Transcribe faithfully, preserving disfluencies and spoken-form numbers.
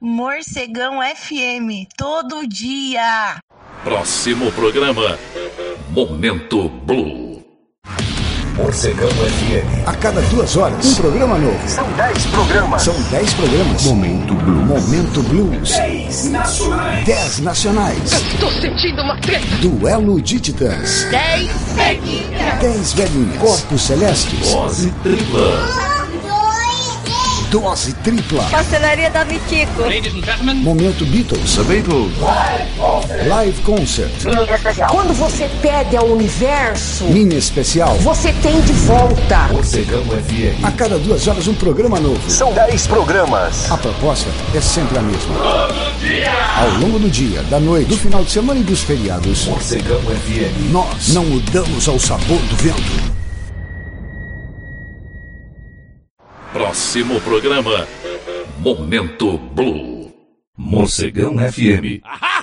Morcegão F M, todo dia. Próximo programa, Momento Blue. Morcegão F M. A cada duas horas, um programa novo. São dez programas. São dez programas. Momento Blues. Momento Blues. Dez nacionais. Dez nacionais. Eu tô sentindo uma treta. Duelo de titãs. Dez velhinhas. Dez velhinhas. Corpos celestes. Dose tripla. Dose tripla. Pastelaria da Vitico. Ladies and gentlemen. Momento Beatles. The Beatles. Live Concert. Mini especial. Quando você pede ao universo, Mini especial. você tem de volta. Morcegão F M. A cada duas horas, um programa novo. São dez programas. A proposta é sempre a mesma. Todo dia. Ao longo do dia, da noite, do final de semana e dos feriados, Morcegão F M. nós não mudamos ao sabor do vento. Próximo programa, Momento Blue. Morcegão F M. Ahá!